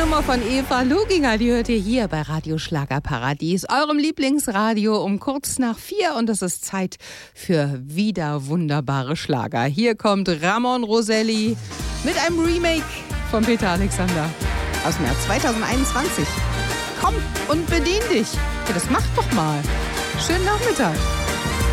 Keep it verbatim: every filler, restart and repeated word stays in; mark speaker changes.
Speaker 1: Nummer von Eva Luginger, die hört ihr hier bei Radio Schlagerparadies, eurem Lieblingsradio um kurz nach vier. Und es ist Zeit für wieder wunderbare Schlager. Hier kommt Ramon Roselli mit einem Remake von Peter Alexander aus dem Jahr zweitausendeinundzwanzig. Komm und bedien dich. Ja, das macht doch mal. Schönen Nachmittag.